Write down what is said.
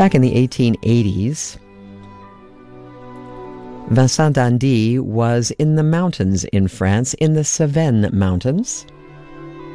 Back in the 1880s, Vincent d'Indy was in the mountains in France, in the Cevennes Mountains.